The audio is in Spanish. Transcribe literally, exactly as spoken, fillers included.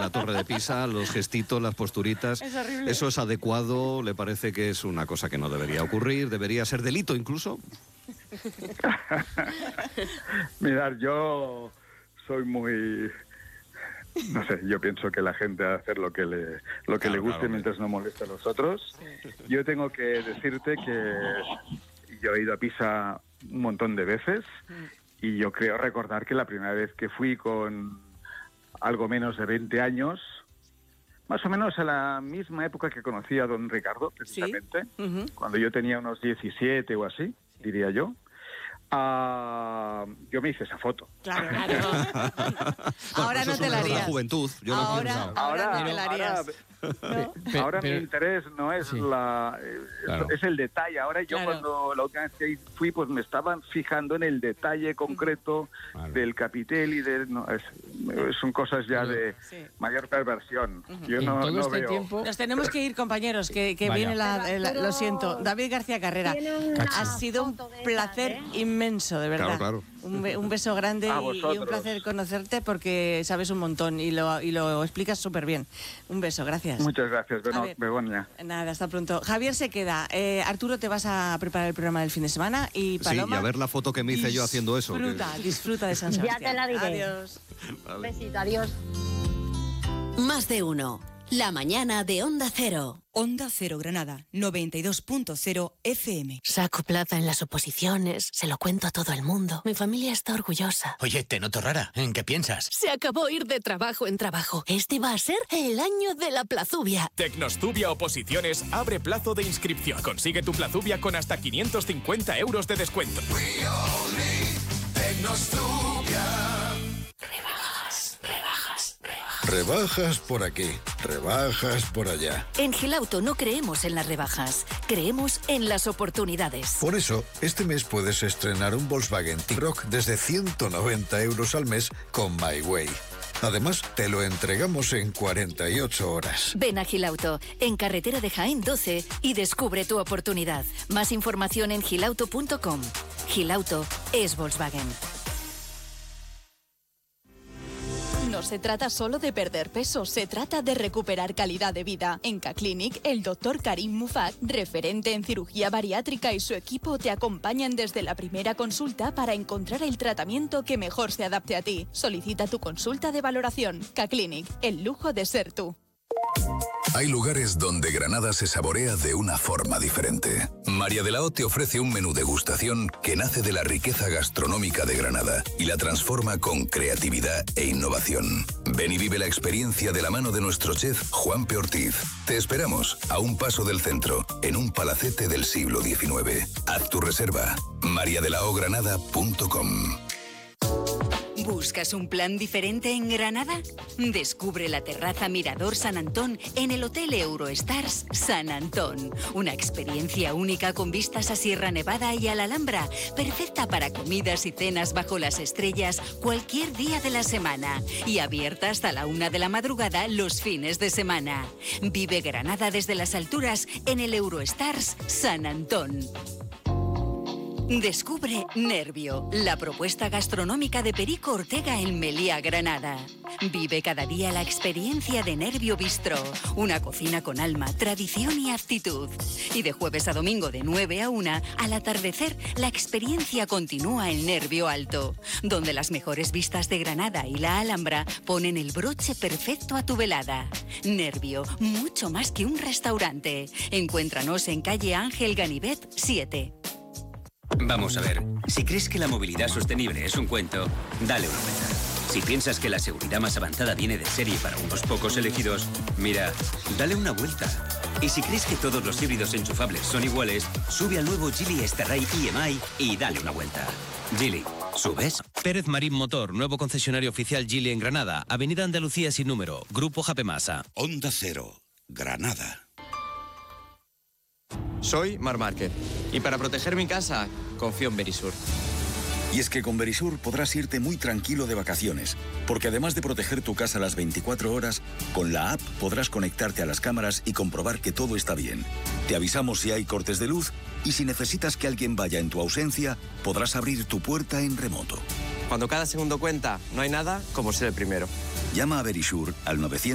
la Torre de Pisa, los gestitos, las posturitas. Es horrible. ¿Eso es adecuado? ¿Le parece que es una cosa que no debería ocurrir? ¿Debería ser delito incluso? Mirad, yo soy muy... No sé, yo pienso que la gente ha de hacer lo que le, lo que Claro, le guste claro, mientras no moleste a los otros. Yo tengo que decirte que yo he ido a Pisa un montón de veces y yo creo recordar que la primera vez que fui con algo menos de veinte años, más o menos a la misma época que conocí a don Ricardo, precisamente, ¿Sí? Uh-huh. cuando yo tenía unos diecisiete o así, diría yo. Uh, yo me hice esa foto. Claro, claro. Ahora Bueno, no eso te la es una harías. juventud. Yo lo he Ahora, pensado. ahora no te la ahora, harías. ¿No? Pe- ahora pero- mi interés no es Sí. la eh, Claro. es el detalle. Ahora yo Claro. cuando la última vez que fui, pues me estaban fijando en el detalle concreto Vale. del capitel y de no, es, son cosas ya Pero- de Sí. mayor perversión. Yo en no, todo no este veo. tiempo... Nos tenemos que ir, compañeros, que, que Vaya. viene la, Pero la- Arturo Lo siento. David García Carrera, tiene una ha sido un foto de placer esas, ¿eh? inmenso, de verdad. Claro, claro. Un, be- un beso grande A y, y un vosotros. placer conocerte porque sabes un montón y lo, y lo explicas súper bien. Un beso, gracias. Muchas gracias, A Beno- ver. Begoña. Nada, hasta pronto. Javier se queda. Eh, Arturo, te vas a preparar el programa del fin de semana y Paloma... Sí, y a ver la foto que me hice yo haciendo eso. que- Disfruta, disfruta de San Ya Sebastián. te la diré. Adiós. Un besito, adiós. Más de uno. La mañana de Onda Cero. Onda Cero Granada, noventa y dos punto cero F M. Saco plaza en las oposiciones, se lo cuento a todo el mundo. Mi familia está orgullosa. Oye, te noto rara. ¿En qué piensas? Se acabó ir de trabajo en trabajo. Este va a ser el año de la plazubia. Tecnostubia Oposiciones abre plazo de inscripción. Consigue tu plazubia con hasta quinientos cincuenta euros de descuento. Rebajas, rebajas, rebajas. Rebajas por aquí, rebajas por allá. En Gilauto no creemos en las rebajas, creemos en las oportunidades. Por eso, este mes puedes estrenar un Volkswagen T-Roc desde ciento noventa euros al mes con My Way. Además, te lo entregamos en cuarenta y ocho horas. Ven a Gilauto, en carretera de Jaén doce, y descubre tu oportunidad. Más información en gilauto punto com. Gilauto es Volkswagen. No se trata solo de perder peso, se trata de recuperar calidad de vida. En K-Clinic, el doctor Karim Mufat, referente en cirugía bariátrica, y su equipo te acompañan desde la primera consulta para encontrar el tratamiento que mejor se adapte a ti. Solicita tu consulta de valoración. K-Clinic, el lujo de ser tú. Hay lugares donde Granada se saborea de una forma diferente. María de la O te ofrece un menú degustación que nace de la riqueza gastronómica de Granada y la transforma con creatividad e innovación. Ven y vive la experiencia de la mano de nuestro chef Juanpe Ortiz. Te esperamos a un paso del centro, en un palacete del siglo diecinueve. Haz tu reserva. maria de la o granada punto com. ¿Buscas un plan diferente en Granada? Descubre la terraza Mirador San Antón en el Hotel Eurostars San Antón. Una experiencia única con vistas a Sierra Nevada y a la Alhambra, perfecta para comidas y cenas bajo las estrellas cualquier día de la semana y abierta hasta la una de la madrugada los fines de semana. Vive Granada desde las alturas en el Eurostars San Antón. Descubre Nervio, la propuesta gastronómica de Perico Ortega en Meliá, Granada. Vive cada día la experiencia de Nervio Bistró, una cocina con alma, tradición y aptitud. Y de jueves a domingo de nueve a una, al atardecer, la experiencia continúa en Nervio Alto, donde las mejores vistas de Granada y la Alhambra ponen el broche perfecto a tu velada. Nervio, mucho más que un restaurante. Encuéntranos en calle Ángel Ganivet siete. Vamos a ver, si crees que la movilidad sostenible es un cuento, dale una vuelta. Si piensas que la seguridad más avanzada viene de serie para unos pocos elegidos, mira, dale una vuelta. Y si crees que todos los híbridos enchufables son iguales, sube al nuevo Geely Starray E M I y dale una vuelta. Geely, ¿subes? Pérez Marín Motor, nuevo concesionario oficial Geely en Granada, Avenida Andalucía sin número, Grupo Japemasa. Onda Cero, Granada. Soy Mar Márquez y para proteger mi casa confío en Verisur. Y es que con Verisur podrás irte muy tranquilo de vacaciones, porque además de proteger tu casa las veinticuatro horas, con la app podrás conectarte a las cámaras y comprobar que todo está bien. Te avisamos si hay cortes de luz y si necesitas que alguien vaya en tu ausencia, podrás abrir tu puerta en remoto. Cuando cada segundo cuenta, no hay nada como ser el primero. Llama a Verisur al novecientos